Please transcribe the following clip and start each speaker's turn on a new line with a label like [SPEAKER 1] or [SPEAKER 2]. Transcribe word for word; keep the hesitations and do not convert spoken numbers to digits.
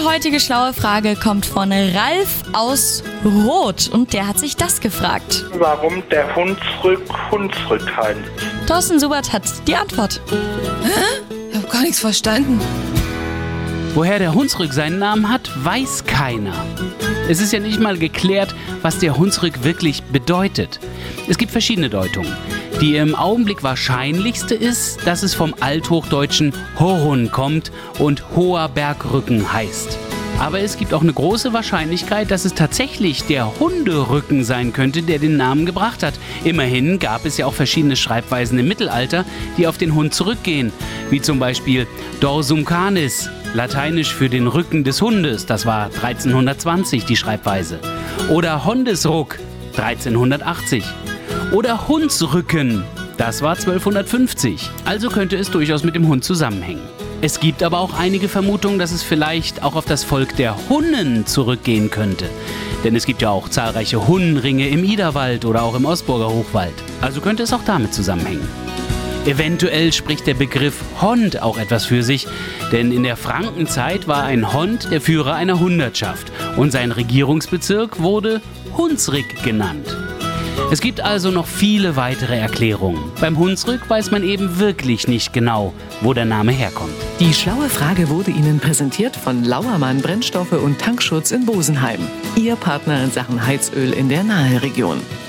[SPEAKER 1] heutige schlaue Frage kommt von Ralf aus Roth und der hat sich das gefragt.
[SPEAKER 2] Warum der Hunsrück Hunsrück heißt?
[SPEAKER 1] Thorsten Subert hat die Antwort.
[SPEAKER 3] Hä? Ich hab gar nichts verstanden.
[SPEAKER 4] Woher der Hunsrück seinen Namen hat, weiß keiner. Es ist ja nicht mal geklärt, was der Hunsrück wirklich bedeutet. Es gibt verschiedene Deutungen. Die im Augenblick wahrscheinlichste ist, dass es vom althochdeutschen Horun kommt und hoher Bergrücken heißt. Aber es gibt auch eine große Wahrscheinlichkeit, dass es tatsächlich der Hunderücken sein könnte, der den Namen gebracht hat. Immerhin gab es ja auch verschiedene Schreibweisen im Mittelalter, die auf den Hund zurückgehen. Wie zum Beispiel Dorsum canis, lateinisch für den Rücken des Hundes, das war dreizehnhundertzwanzig die Schreibweise. Oder Hondesruck, dreizehnhundertachtzig. Oder Hundsrücken, das war zwölfhundertfünfzig. Also könnte es durchaus mit dem Hund zusammenhängen. Es gibt aber auch einige Vermutungen, dass es vielleicht auch auf das Volk der Hunnen zurückgehen könnte. Denn es gibt ja auch zahlreiche Hunnenringe im Iderwald oder auch im Osburger Hochwald. Also könnte es auch damit zusammenhängen. Eventuell spricht der Begriff Hond auch etwas für sich, denn in der Frankenzeit war ein Hond der Führer einer Hundertschaft und sein Regierungsbezirk wurde Hunsrück genannt. Es gibt also noch viele weitere Erklärungen. Beim Hunsrück weiß man eben wirklich nicht genau, wo der Name herkommt.
[SPEAKER 5] Die schlaue Frage wurde Ihnen präsentiert von Lauermann Brennstoffe und Tankschutz in Bosenheim. Ihr Partner in Sachen Heizöl in der Naheregion.